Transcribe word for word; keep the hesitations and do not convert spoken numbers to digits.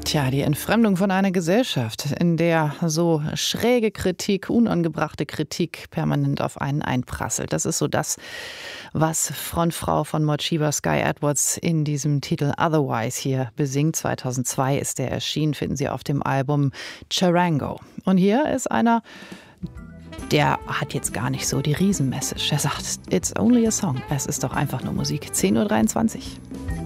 Tja, die Entfremdung von einer Gesellschaft, in der so schräge Kritik, unangebrachte Kritik permanent auf einen einprasselt. Das ist so das, was Frontfrau von Morcheeba Sky Edwards in diesem Titel Otherwise hier besingt. zweitausendzwei ist der erschienen, finden Sie auf dem Album Charango. Und hier ist einer, der hat jetzt gar nicht so die Riesenmessage. Er sagt, it's only a song. Es ist doch einfach nur Musik. zehn Uhr dreiundzwanzig.